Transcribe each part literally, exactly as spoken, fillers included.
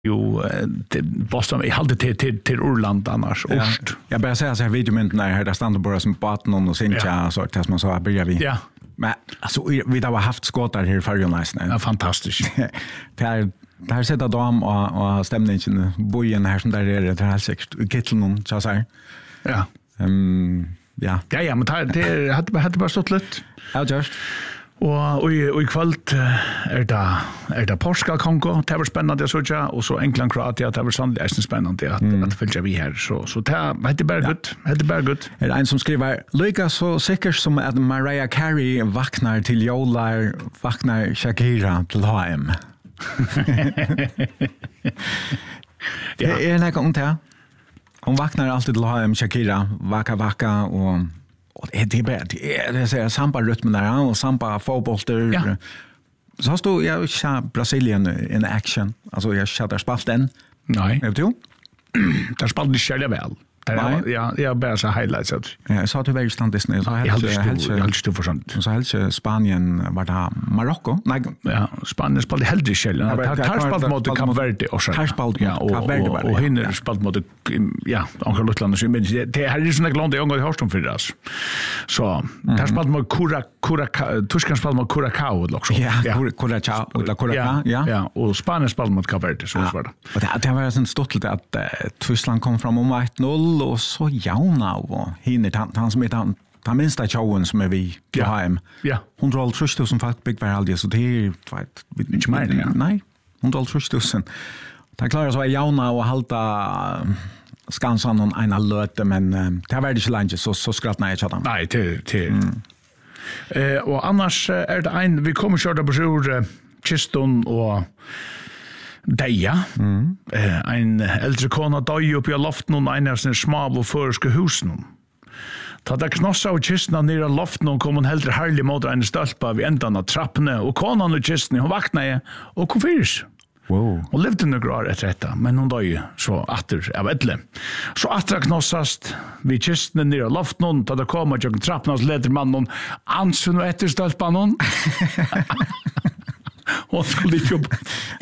Jo, Boston, jag hade till till till Orland annars. Ja. Jag bara säga så här videomynten där där stannar bara som baten och Sinja så att man så börjar vi. Ja. Men alltså vi har haft skåtar här för Jonas. Ja, fantastiskt. Det är där sätter dam och och stämningen bojen här som där är det här säkert kitteln så så. Ja. Ehm ja. Ja, ja, men det hade hade bara stått lätt. Ja, just. Og, og, i, og i kveld er det, er det Portugal Kongo, det var spennende så ja, og så England Kroatia, det var sannelig er spennende at, mm. at følger vi her. Så, så det er bare godt, det er bare godt. Er det en som skriver, lykke så sikkert som at Mariah Carey vaknar til jolar, vaknar Shakira til H M. Ja. Er det ikke om det? Hun vaknar alltid til H M, Shakira, vaka vaka og... Och det är bara det är det säger samba rytmen där och samba fotbollter. Ja. Så står jag i Brasilien in action. Alltså jag chatta spalt den. Nej. Vet du? Där spalt det själva väl. Där ja, jag bara så highlights att. Ja, så att det var ju stand Disney så helt helt helt för sånt. Så helt Spanien var det Marocko. Nej, ja, Spanien spalt helt det själva. Tar spalt mot Cape Verde och så. Tar spalt ja och och hinner spalt mot ja, Angola Lutland så men det här är såna glanda jag har hört om för det alltså. Så tar spalt mot Cura Cura Tuskan spalt mot Curacao också. Ja, Curacao och Curacao, ja. Ja, och Spanien spalt mot Cape Verde så var det. Och det det var sån stolt att Tyskland kom fram om ett noll och så jauna och hinner han, han som är han han minsta showen som är vi på hem. Ja. hundratre tusen folk big var aldrig så det är vet vi inte mer. Nej, hundratre tusen. Det klarar så jauna och halta skansan någon ena löte men det var det inte länge så så skratt nej chatta. Nej, till till. Eh och annars är det en vi kommer köra på sjur Kiston och Deja, mm. eh, en äldre kona døy upp i loften og en av sine smav og føreske husen. Ta det knossa av kistene nere av loften og kom hun heldre herlig mot en stølpa ved enden av trappene, og konan og kistene, hun vakna og kom fyrs. Wow. Hun levde noen år etter dette, men hun døy så atter av edle. Så atter knossast vi kistene nere av loften, ta det kom og trappene, så leder mannen ansen og etter stølpa Och skulle inte jobba.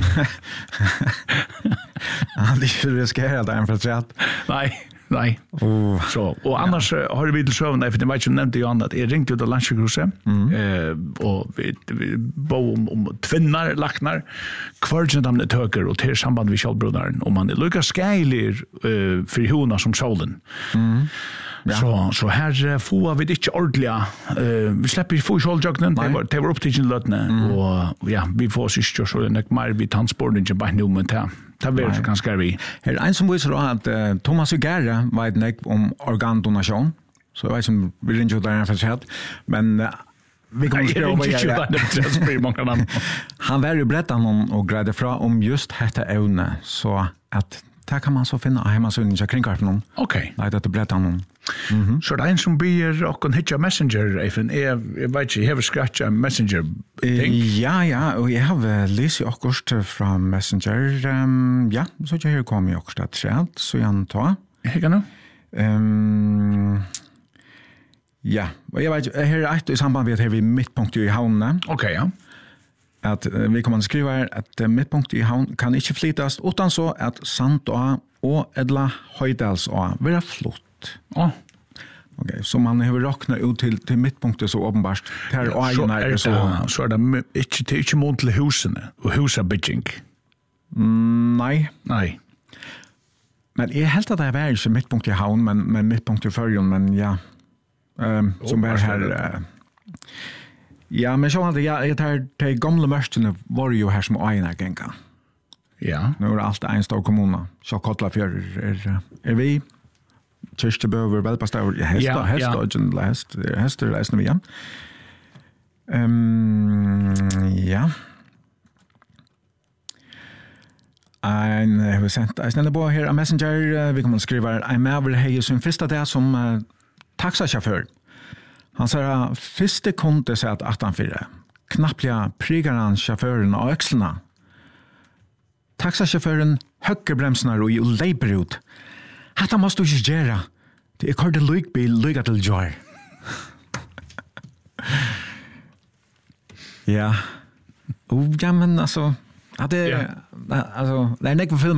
Han skulle riskera det för att nej, nej. Oh. Så och annars ja. Har vi lite sövna för det var ju nämnde ju annat. Jag ringde ut av Landskruse mm. eh och vi, vi bo om, om tvinnar lacknar kvargen de töker och till samband med Kjellbrodaren om man är lika skälig eh för hona som solen. Mm. Ja. Så så här får vi det inte ordentliga. Eh vi släpper få skjoldjagnen. Det var det var upp till lötne mm. och ja, vi får syster så det mer vi transporten inte bara nu men ta. Det blir så ganska vi. Här är en som visar att uh, Thomas Ugarra vet nek om organdonation. Så jag vet som vill inte där för sig men uh, vi kommer skriva vad jag. Han var ju berättat om och grädde fra om just detta ämne så att där kan man så finna hemma så inga kring kartan. Okej. Nej, det berättar han. Mhm. Så det är en som ber och kan hitta Messenger även är jag vet inte have scratch Messenger thing. Ja, ja, och jag har läst också från Messenger. Um, ja, så jag har kommit också att säga så jag tar. Jag kan nu. Ehm ja, och jag vet här är ett i samband med att vi mittpunkt i havnen. Okej, ja. Att uh, vi kommer att skriva att uh, mittpunkt i havn kan inte flyttas utan så att Sandå och Edla Höjdals och vara flott. Ja. Okej, okay, så man har räknat ut till till mittpunkten så uppenbart. Här ja, så är det så så är det inte inte mot till husen och husa bitching. Mm, nej. Nej. Men jag helt att det är inte mittpunkt i havn men men mittpunkt i förjon men ja. Ehm um, som är här uh, ja, men så hade jag det här det gamla mörsten var ju här som ena gänga. Ja. Nu är allt en stor kommun. Så kolla för är är vi Kirstebøver, Velpastaur, ja, Hester, Hester, Hester, Hester, Hester, Hester, vi, ja. Um, ja. En, jeg har sendt, jeg sneller på her av Messenger, vi kommer å skrive, en med hei sin første dag som uh, taxasjåfør. Han sier, første kunde seg at attenfire, knapplige priger han sjåføren av økslene. Taxasjåføren høkker bremsene og leiper ut. Hatta måste du inte göra. Det är kort det lykbil, lycka till joy. Ja. Och ja, men alltså, Hade alltså det är näck film